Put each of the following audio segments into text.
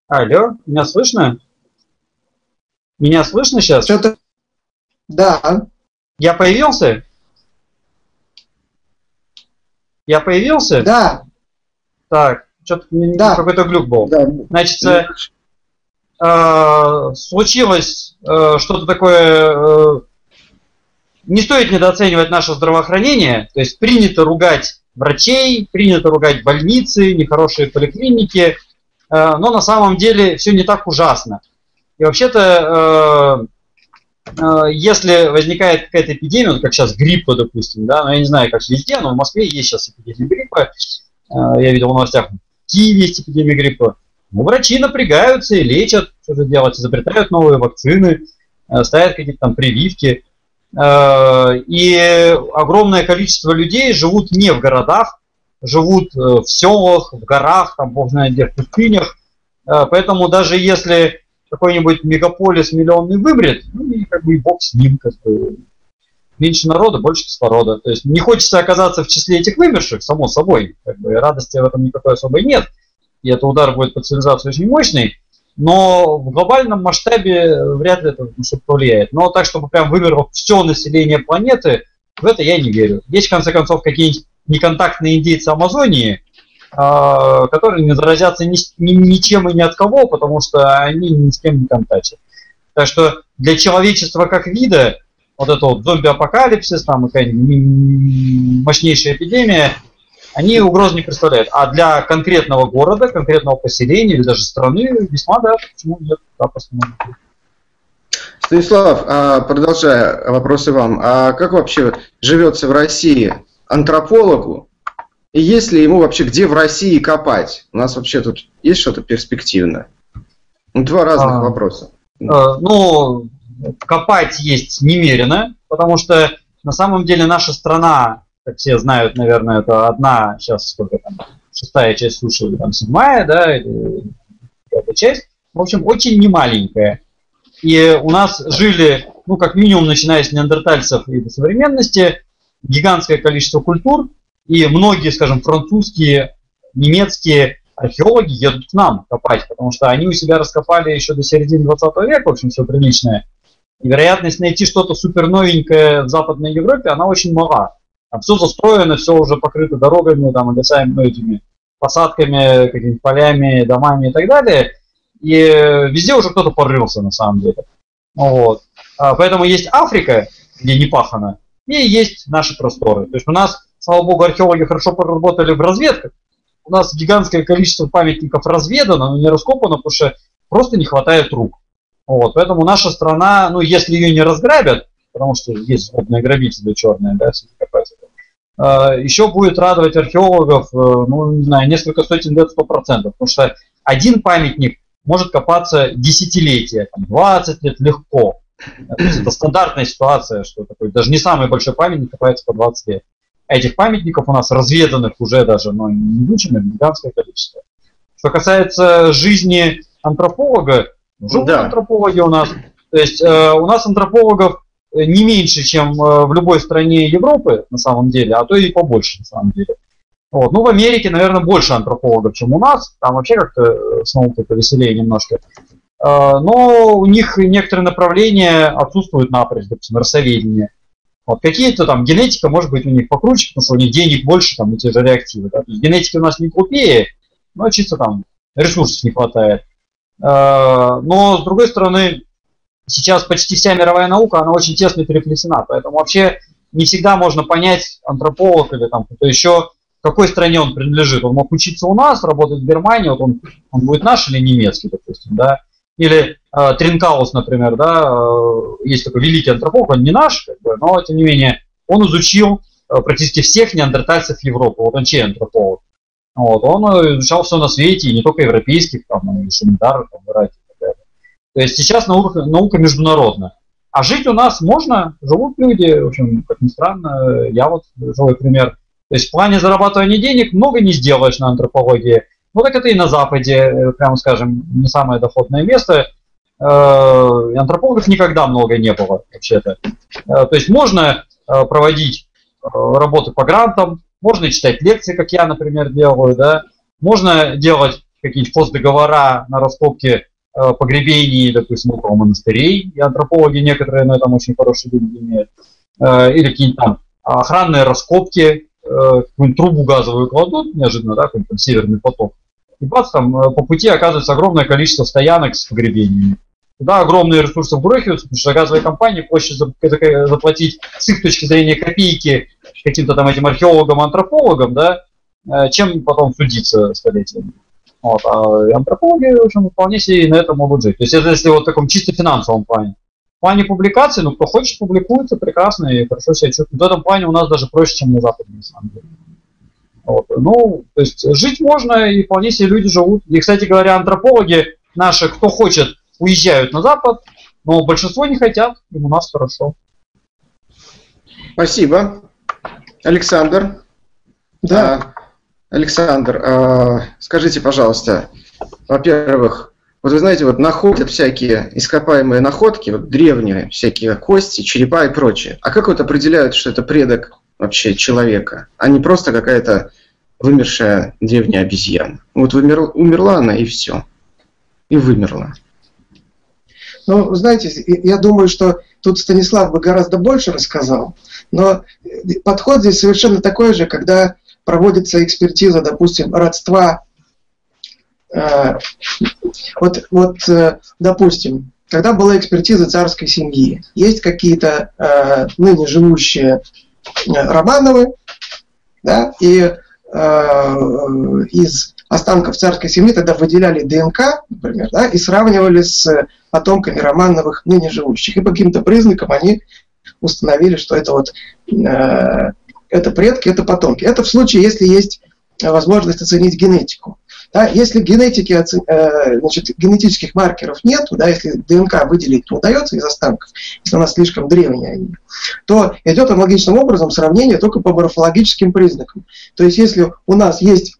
Алло, меня слышно? Меня слышно сейчас? Что-то, да, Я появился? Я появился? да, Так, что-то да, какой-то глюк был. да. Значит, случилось что-то такое. Не стоит недооценивать наше здравоохранение. То есть принято ругать врачей, принято ругать больницы, нехорошие поликлиники. Но на самом деле все не так ужасно. И вообще-то, если возникает какая-то эпидемия, вот как сейчас гриппа, допустим, да, ну я не знаю, как везде, но в Москве есть сейчас эпидемия гриппа, я видел в новостях, в Киеве есть эпидемия гриппа, ну, врачи напрягаются и лечат, что-то делать, изобретают новые вакцины, ставят какие-то там прививки, и огромное количество людей живут не в городах, живут в селах, в горах, там, бог знает где, в пустынях, поэтому даже если какой-нибудь мегаполис миллионный вымрет, ну и как бы и бог с ним, как бы. Меньше народа, больше кислорода. То есть не хочется оказаться в числе этих вымерших, само собой. Как бы радости в этом никакой особой нет. И это удар будет по цивилизации очень мощный. Но в глобальном масштабе вряд ли это что-то повлияет. Но так, чтобы прям вымерло все население планеты, в это я не верю. Есть, в конце концов, какие-нибудь неконтактные индейцы Амазонии, которые не заразятся ничем и ни от кого, потому что они ни с кем не контачат. Так что для человечества как вида вот это вот зомби-апокалипсис, там какая-нибудь мощнейшая эпидемия, они угрозы не представляют. А для конкретного города, конкретного поселения или даже страны весьма, да, почему нет, запросто может быть. Станислав, продолжая вопросы вам, а как вообще живется в России антропологу? И есть ли ему вообще где в России копать? У нас вообще тут есть что-то перспективное? Ну, два разных вопроса. Ну, копать есть немерено, потому что на самом деле наша страна, как все знают, наверное, это одна, сейчас сколько там, шестая часть суши, или там седьмая, да, или пятая часть, в общем, очень немаленькая. И у нас жили, ну, как минимум, начиная с неандертальцев и до современности, гигантское количество культур, и многие, скажем, французские, немецкие археологи едут к нам копать, потому что они у себя раскопали еще до середины 20 века, в общем, все приличное. И вероятность найти что-то супер новенькое в Западной Европе, она очень мала. Там все застроено, все уже покрыто дорогами, там, лесами, ну, этими посадками, какими-то полями, домами и так далее. И везде уже кто-то порылся, на самом деле. Вот. Поэтому есть Африка, где не пахано, и есть наши просторы. То есть у нас, слава богу, археологи хорошо поработали в разведках. У нас гигантское количество памятников разведано, но не раскопано, потому что просто не хватает рук. Вот. Поэтому наша страна, ну, если ее не разграбят, потому что есть злобные грабители черные, да, еще будет радовать археологов, ну, не знаю, несколько сотен лет 100%. Потому что один памятник может копаться десятилетия, 20 лет легко. То есть это стандартная ситуация, что такой, даже не самый большой памятник копается по 20 лет. А этих памятников у нас разведанных уже даже, но не изученных, гигантское количество. Что касается жизни антрополога, живут антропологи у нас. То есть у нас антропологов не меньше, чем в любой стране Европы, на самом деле, а то и побольше, на самом деле. Вот. Ну, в Америке, наверное, больше антропологов, чем у нас. Там вообще как-то с наукой повеселее немножко. Но у них некоторые направления отсутствуют напрочь, допустим, растоведение. Вот. Какие-то там генетика, может быть, у них покруче, потому что у них денег больше, там, и те же реактивы. Да? То есть генетики у нас не глупее, но чисто там ресурсов не хватает. Но, с другой стороны, сейчас почти вся мировая наука, она очень тесно переплетена, поэтому вообще не всегда можно понять, антрополог или там кто-то еще, в какой стране он принадлежит. Он мог учиться у нас, работать в Германии, вот он будет наш или немецкий, допустим, да. Или Тринкаус, например, да, есть такой великий антрополог, он не наш, как бы, но тем не менее он изучил практически всех неандертальцев Европы. Вот он чей антрополог? Вот, он изучал все на свете, и не только европейских, там, и шумидаров, там, и так далее. То есть сейчас наука международная. А жить у нас можно, живут люди, в общем, как ни странно, я вот живой пример. То есть в плане зарабатывания денег много не сделаешь на антропологии. Ну так это и на Западе, прямо скажем, не самое доходное место. Антропологов никогда много не было, вообще-то. То есть можно проводить работы по грантам, можно читать лекции, как я, например, делаю, да. Можно делать какие-нибудь хоздоговора на раскопки погребений, допустим, около монастырей, и антропологи некоторые на этом очень хорошие деньги имеют, или какие-нибудь там охранные раскопки, какую-нибудь трубу газовую кладут, неожиданно, да, какой-нибудь там северный поток, и бац, там по пути оказывается огромное количество стоянок с погребениями. Туда огромные ресурсы вброхиваются, потому что газовые компании проще заплатить с их точки зрения копейки каким-то там этим археологам, антропологам, да, чем потом судиться столетиями. Вот, а антропологи, в общем, вполне себе и на этом могут жить. То есть это если вот в таком чисто финансовом плане. В плане публикаций, ну, кто хочет, публикуется прекрасно и хорошо себя чувствует. В этом плане у нас даже проще, чем на Западе, на самом деле. Вот. Ну, то есть жить можно, и вполне себе люди живут. И, кстати говоря, антропологи наши, кто хочет, уезжают на Запад, но большинство не хотят, и у нас хорошо. Спасибо. Александр. Да. Александр, скажите, пожалуйста, во-первых, вот вы знаете, вот находят всякие ископаемые находки, вот древние всякие кости, черепа и прочее. А как вот определяют, что это предок вообще человека, а не просто какая-то вымершая древняя обезьяна? Вот умерла она и все. И вымерла. Ну, знаете, я думаю, что тут Станислав бы гораздо больше рассказал, но подход здесь совершенно такой же, когда проводится экспертиза, допустим, родства. Допустим, когда была экспертиза царской семьи, есть какие-то ныне живущие Романовы, да, и из останков царской семьи тогда выделяли ДНК, например, да, и сравнивали с потомками Романовых ныне живущих. И по каким-то признакам они установили, что это вот это предки, это потомки. Это в случае, если есть возможность оценить генетику. Да, если генетических маркеров нет, да, если ДНК выделить не удается из останков, если у нас слишком древние они, то идет аналогичным образом сравнение только по морфологическим признакам. То есть если у нас есть,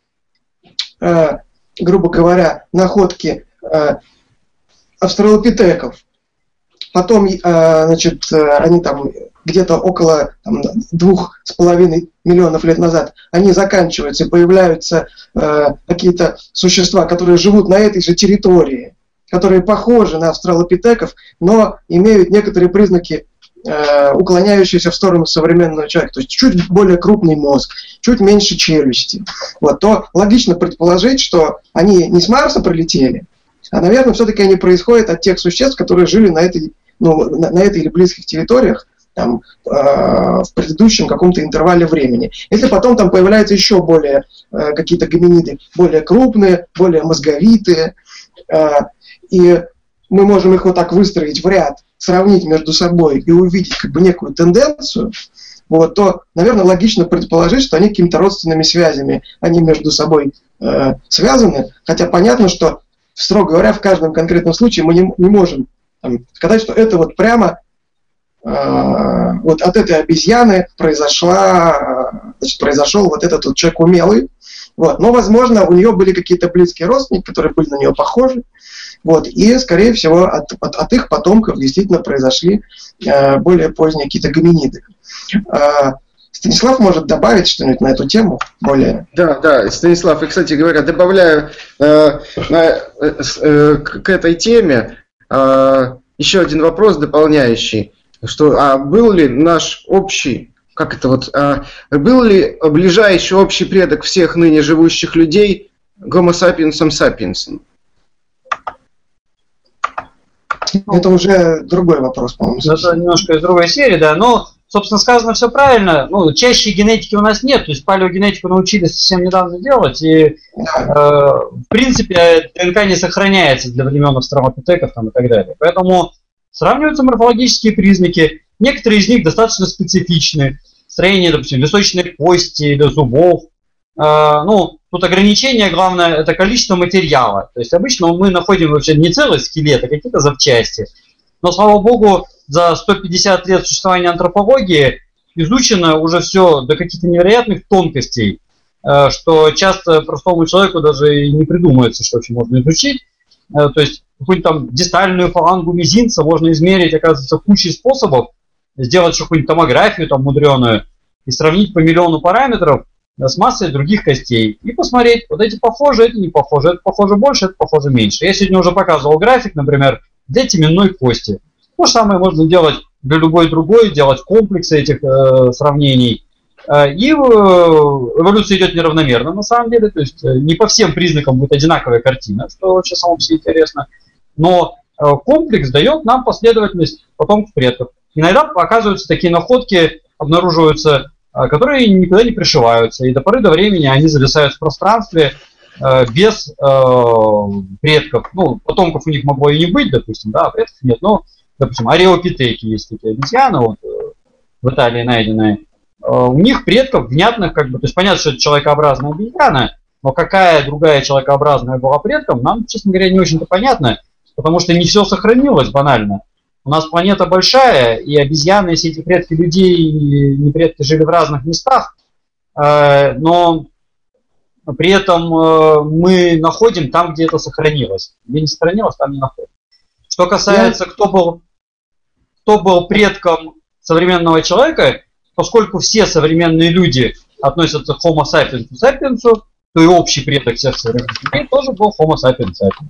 грубо говоря, находки австралопитеков, потом они там где-то около 2,5 миллионов лет назад, они заканчиваются и появляются какие-то существа, которые живут на этой же территории, которые похожи на австралопитеков, но имеют некоторые признаки, уклоняющиеся в сторону современного человека, то есть чуть более крупный мозг, чуть меньше челюсти, вот, то логично предположить, что они не с Марса прилетели, а, наверное, все-таки они происходят от тех существ, которые жили на этой или близких территориях, там, в предыдущем каком-то интервале времени. Если потом там появляются еще более какие-то гоминиды, более крупные, более мозговитые, и мы можем их вот так выстроить в ряд, сравнить между собой и увидеть как бы некую тенденцию, вот, то, наверное, логично предположить, что они какими-то родственными связями, они между собой связаны, хотя понятно, что, строго говоря, в каждом конкретном случае мы не можем сказать, что это вот прямо вот от этой обезьяны произошел вот этот вот человек умелый. Вот. Но, возможно, у нее были какие-то близкие родственники, которые были на нее похожи. Вот. И, скорее всего, от их потомков действительно произошли более поздние какие-то гоминиды. Станислав может добавить что-нибудь на эту тему более. Да, Станислав, и, кстати говоря, добавляю к этой теме еще один вопрос дополняющий. Что, был ли наш общий, был ли ближайший общий предок всех ныне живущих людей Homo sapiens sapiens? Это уже другой вопрос, по-моему. Это немножко из другой серии, да. Но, собственно, сказано все правильно. Ну, чаще генетики у нас нет, то есть палеогенетику научились совсем недавно делать, и в принципе ДНК не сохраняется для времен австралопитеков там, и так далее. Поэтому сравниваются морфологические признаки. Некоторые из них достаточно специфичны. Строение, допустим, височной кости или зубов. Тут ограничение, главное, это количество материала. То есть обычно мы находим вообще не целый скелет, а какие-то запчасти. Но, слава богу, за 150 лет существования антропологии изучено уже все до каких-то невероятных тонкостей, что часто простому человеку даже и не придумается, что вообще можно изучить. То есть какую-нибудь там дистальную фалангу мизинца можно измерить, оказывается, кучей способов, сделать какую-нибудь томографию там мудреную и сравнить по миллиону параметров, с массой других костей и посмотреть, вот эти похожи, эти не похожи, это похоже больше, это похоже меньше. Я сегодня уже показывал график, например, для теменной кости. То же самое можно делать для любой другой, делать комплексы этих сравнений. И эволюция идет неравномерно, на самом деле, то есть не по всем признакам будет одинаковая картина, что вообще само по себе интересно, но комплекс дает нам последовательность потомков предков. Иногда оказываются такие находки, обнаруживаются, которые никуда не пришиваются, и до поры до времени они зависают в пространстве без предков. Ну, потомков у них могло и не быть, допустим, да, предков нет, но, допустим, ареопитеки есть такие обезьяны, вот, в Италии найденные. У них предков внятных, как бы, то есть понятно, что это человекообразная обезьяна, но какая другая человекообразная была предком, нам, честно говоря, не очень-то понятно, потому что не все сохранилось банально. У нас планета большая, и обезьяны, если эти предки людей, не предки, жили в разных местах, но при этом мы находим там, где это сохранилось. Где не сохранилось, там не находим. Что касается, кто был предком современного человека, поскольку все современные люди относятся к Homo sapiens sapiens, то и общий предок всех современных людей тоже был Homo sapiens sapiens.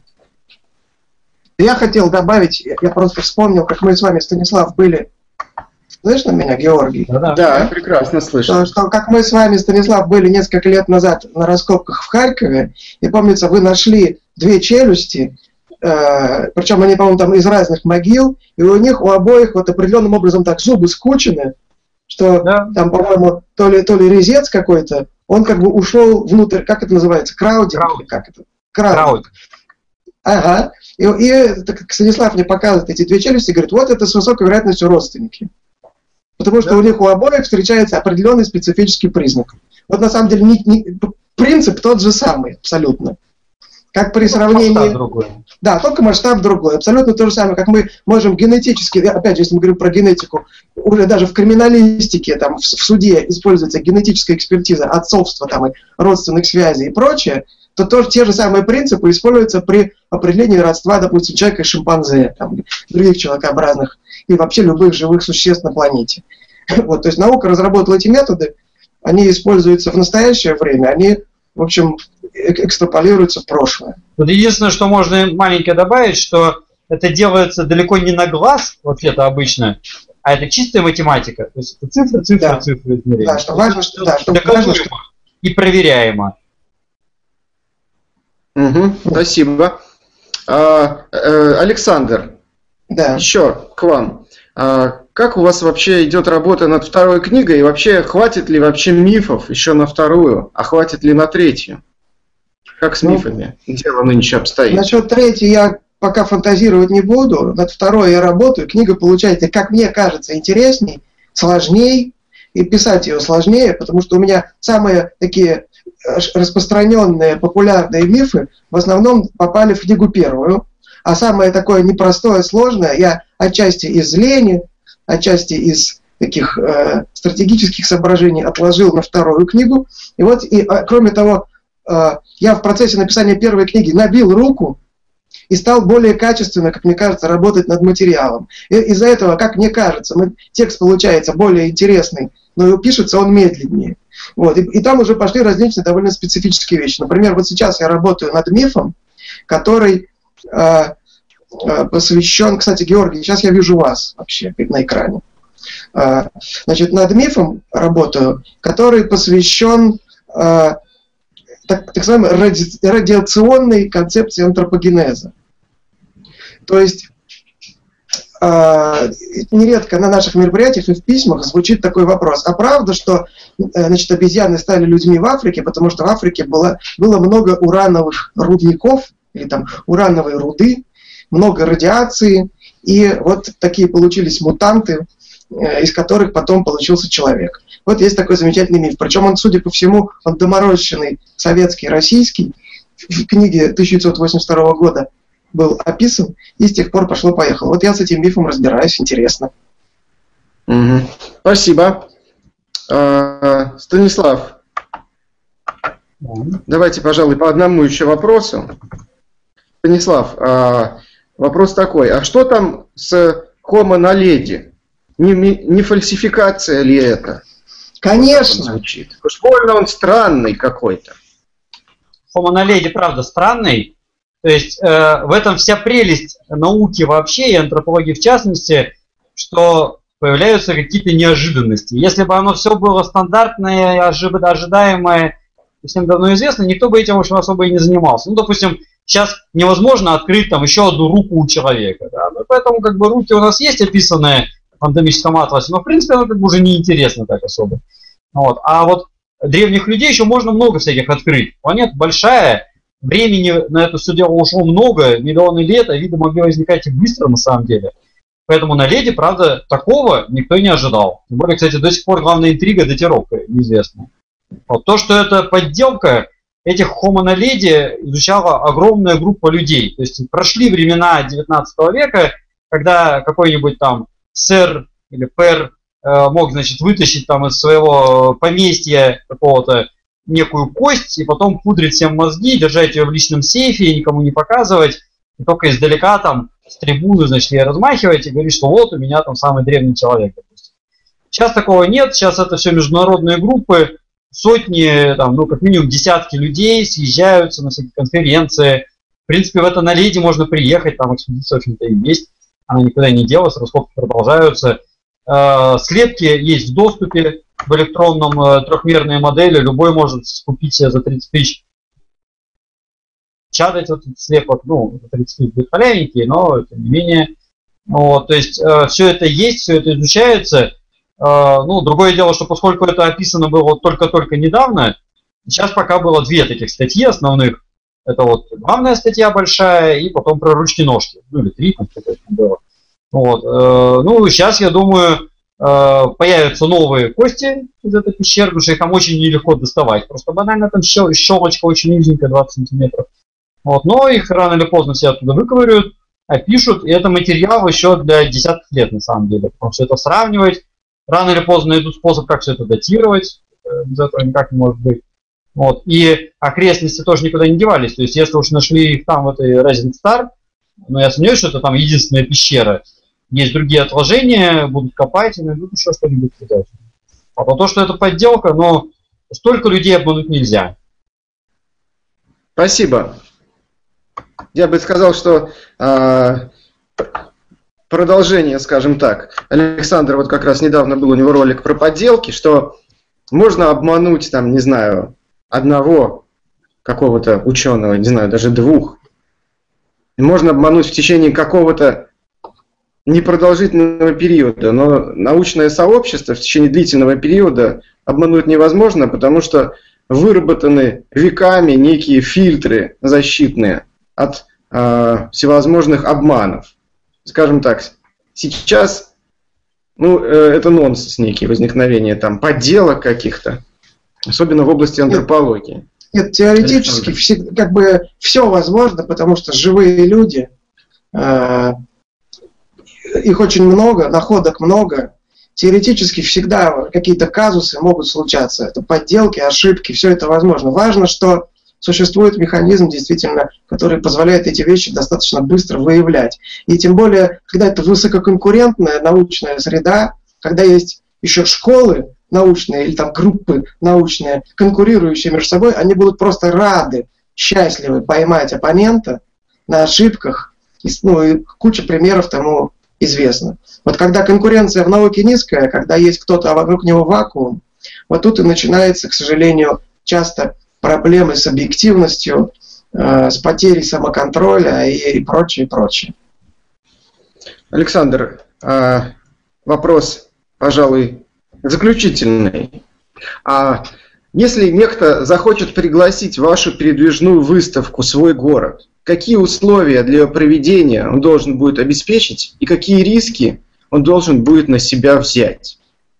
Я хотел добавить, я просто вспомнил, как мы с вами, Станислав, были... Слышно меня, Георгий? Да, прекрасно слышно. Что, как мы с вами, Станислав, были несколько лет назад на раскопках в Харькове, и помнится, вы нашли 2 челюсти, причем они, по-моему, там из разных могил, и у них у обоих вот определенным образом так зубы скручены, что там, по-моему, то ли резец какой-то, он как бы ушел внутрь, как это называется, краудинг? Как это? Краудинг. Ага. И Станислав мне показывает эти 2 челюсти и говорит, вот это с высокой вероятностью родственники. Потому что у них у обоих встречается определенный специфический признак. Вот на самом деле принцип тот же самый, абсолютно. Как при сравнении... Масштаб другой. Да, только масштаб другой. Абсолютно то же самое, как мы можем генетически, опять же, если мы говорим про генетику, уже даже в криминалистике, там, в суде используется генетическая экспертиза отцовства там, и родственных связей и прочее, то тоже те же самые принципы используются при определении родства, допустим, человека и шимпанзе, там, других человекообразных и вообще любых живых существ на планете. Вот, то есть наука разработала эти методы, они используются в настоящее время, они, в общем, экстраполируются в прошлое. Вот единственное, что можно маленькое добавить, что это делается далеко не на глаз, вот это обычно, а это чистая математика. То есть это цифры измерения. Да, что важно, что и проверяемо. Спасибо. Александр, еще к вам. Как у вас вообще идет работа над 2-й книгой? И вообще, хватит ли вообще мифов еще на 2-ю, а хватит ли на 3-ю? Как с мифами дело нынче обстоит? Насчет 3-й я пока фантазировать не буду. Над 2-й я работаю. Книга получается, как мне кажется, интересней, сложней. И писать ее сложнее, потому что у меня самые такие распространенные, популярные мифы в основном попали в книгу 1-ю. А самое такое непростое, сложное, я отчасти из лени, отчасти из таких стратегических соображений отложил на 2-ю книгу. И вот, кроме того, я в процессе написания 1-й книги набил руку и стал более качественно, как мне кажется, работать над материалом. И из-за этого, как мне кажется, текст получается более интересный, но и пишется он медленнее. Вот. И там уже пошли различные довольно специфические вещи. Например, вот сейчас я работаю над мифом, который посвящен, кстати, Георгий, сейчас я вижу вас вообще на экране. Значит, над мифом работаю, который посвящен так называемой радиационной концепции антропогенеза. То есть нередко на наших мероприятиях и в письмах звучит такой вопрос. А правда, что обезьяны стали людьми в Африке, потому что в Африке было много урановых рудников, или там урановой руды, много радиации, и вот такие получились мутанты, из которых потом получился человек. Вот есть такой замечательный миф. Причем он, судя по всему, он доморощенный, советский, российский. В книге 1982 года был описан, и с тех пор пошло-поехало. Вот я с этим мифом разбираюсь, интересно. Спасибо. Станислав, давайте, пожалуй, по одному еще вопросу. Станислав, вопрос такой. А что там с Homo naledi? Не фальсификация ли это? Конечно. Звучит. Уж больно он странный какой-то. Homo naledi, правда, странный. То есть в этом вся прелесть науки вообще и антропологии в частности, что появляются какие-то неожиданности. Если бы оно все было стандартное, ожидаемое, всем давно известно, никто бы этим очень особо и не занимался. Ну, допустим, сейчас невозможно открыть там еще одну руку у человека. Да? Поэтому как бы руки у нас есть описанные в анатомическом атласе, но в принципе оно как бы уже не интересно так особо. Вот. А вот древних людей еще можно много всяких открыть. Планета большая, времени на это все дело ушло много, миллионы лет, а виды могли возникать и быстро на самом деле. Поэтому на Леди, правда, такого никто не ожидал. Тем более, кстати, до сих пор главная интрига датировка неизвестная. Вот то, что это подделка, этих Homo naledi изучала огромная группа людей. То есть прошли времена 19 века, когда какой-нибудь там сэр или пэр мог, значит, вытащить там из своего поместья какого-то некую кость и потом пудрить всем мозги, держать ее в личном сейфе и никому не показывать, и только издалека там с трибуны, значит, ей размахивать и говорить, что вот у меня там самый древний человек. Допустим. Сейчас такого нет, сейчас это все международные группы, сотни, там, ну, как минимум десятки людей съезжаются на всякие конференции. В принципе, в это на Леди можно приехать, там экспедиция, в общем-то, и есть. Она никуда не делась, раскопки продолжаются. Слепки есть в доступе в электронном, трехмерные модели. Любой может купить себе за 30 тысяч. Чадать вот слепок, ну, 30 тысяч будет халявенькие, но тем не менее. Вот, то есть все это есть, все это изучается. Ну, другое дело, что поскольку это описано было только-только недавно, сейчас пока было две таких статьи основных. Это вот главная статья большая, и потом про ручки-ножки. Ну, или три, там что-то было. Вот. Ну, сейчас, я думаю, появятся новые кости из этой пещеры, потому что их там очень нелегко доставать. Просто банально там щелочка очень низенькая, 20 сантиметров. Вот. Но их рано или поздно все оттуда выковыривают, опишут, и это материал еще для десятков лет, на самом деле. Потому что это сравнивать, рано или поздно найдут способ, как все это датировать, без этого никак не может быть. Вот. И окрестности тоже никуда не девались. То есть, если уж нашли их там, в этой Rising Star, но я сомневаюсь, что это там единственная пещера. Есть другие отложения, будут копать и найдут еще что-нибудь. А то, что это подделка, но столько людей обмануть нельзя. Спасибо. Я бы сказал, что продолжение, скажем так. Александр, вот как раз недавно был у него ролик про подделки, что можно обмануть, там, не знаю, одного какого-то ученого, не знаю, даже двух. И можно обмануть в течение какого-то непродолжительного периода, но научное сообщество в течение длительного периода обмануть невозможно, потому что выработаны веками некие фильтры защитные от всевозможных обманов. Скажем так, сейчас это нонсенс некий, возникновение там подделок каких-то, особенно в области антропологии. Нет, теоретически как бы все возможно, потому что живые люди, их очень много, находок много. Теоретически всегда какие-то казусы могут случаться. Это подделки, ошибки, все это возможно. Важно, что существует механизм, действительно, который позволяет эти вещи достаточно быстро выявлять. И тем более, когда это высококонкурентная научная среда, когда есть еще школы научные или там группы научные, конкурирующие между собой, они будут просто рады, счастливы поймать оппонента на ошибках. И куча примеров тому известно. Вот когда конкуренция в науке низкая, когда есть кто-то, а вокруг него вакуум, вот тут и начинается, к сожалению, часто проблемы с объективностью, с потерей самоконтроля и прочее, прочее. Александр, вопрос, пожалуй, заключительный. Если некто захочет пригласить вашу передвижную выставку в свой город, какие условия для ее проведения он должен будет обеспечить и какие риски он должен будет на себя взять?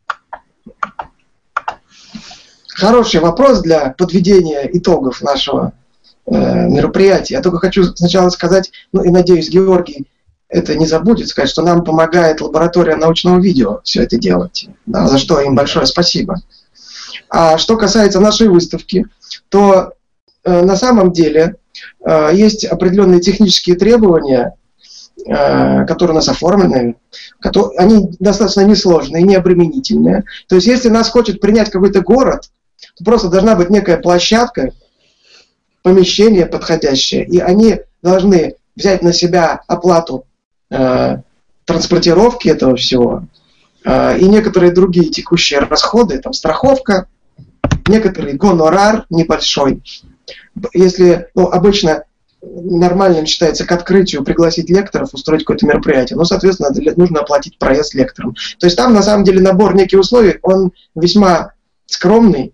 Хороший вопрос для подведения итогов нашего мероприятия. Я только хочу сначала сказать, и надеюсь, Георгий это не забудет, сказать, что нам помогает лаборатория научного видео все это делать, да, за что им большое спасибо. А что касается нашей выставки, то на самом деле есть определенные технические требования, которые у нас оформлены, они достаточно несложные, необременительные. То есть, если нас хочет принять какой-то город, то просто должна быть некая площадка, помещение подходящее, и они должны взять на себя оплату транспортировки этого всего и некоторые другие текущие расходы, там страховка, некоторый гонорар небольшой. Если, обычно нормально считается к открытию пригласить лекторов, устроить какое-то мероприятие, соответственно, нужно оплатить проезд лекторам. То есть там на самом деле набор неких условий, он весьма скромный.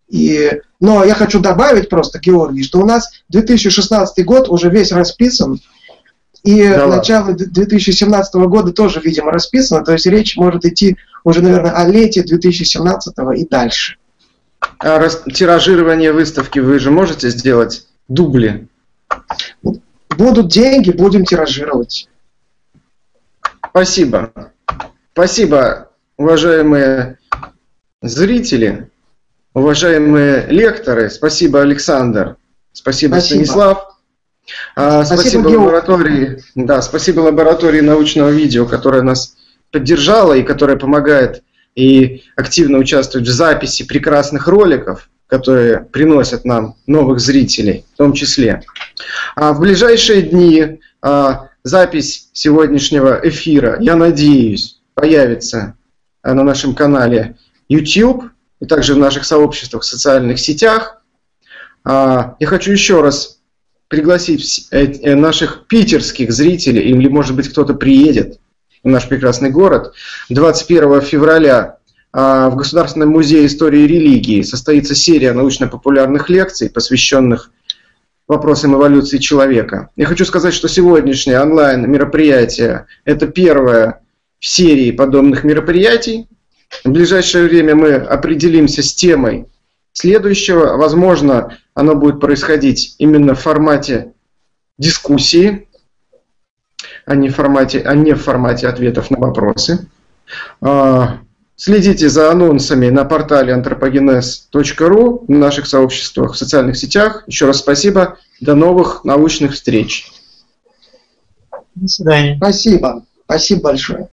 Но я хочу добавить просто, Георгий, что у нас 2016 год уже весь расписан, и начало 2017 года тоже, видимо, расписано, то есть речь может идти уже, наверное, о лете 2017 и дальше. А тиражирование выставки вы же можете сделать дубли? Будут деньги, будем тиражировать. Спасибо. Спасибо, уважаемые зрители, уважаемые лекторы. Спасибо, Александр. Спасибо, Станислав. Спасибо лаборатории. Да, спасибо лаборатории научного видео, которая нас поддержала и которая помогает и активно участвует в записи прекрасных роликов, которые приносят нам новых зрителей, в том числе. В ближайшие дни запись сегодняшнего эфира, я надеюсь, появится на нашем канале YouTube и также в наших сообществах в социальных сетях. Я хочу еще раз пригласить наших питерских зрителей, или, может быть, кто-то приедет в наш прекрасный город. 21 февраля в Государственном музее истории и религии состоится серия научно-популярных лекций, посвященных вопросам эволюции человека. Я хочу сказать, что сегодняшнее онлайн-мероприятие – это первое в серии подобных мероприятий. В ближайшее время мы определимся с темой следующего. Возможно, оно будет происходить именно в формате дискуссии, а не в формате ответов на вопросы. Следите за анонсами на портале anthropogenes.ru, в наших сообществах, в социальных сетях. Еще раз спасибо. До новых научных встреч. До свидания. Спасибо. Спасибо большое.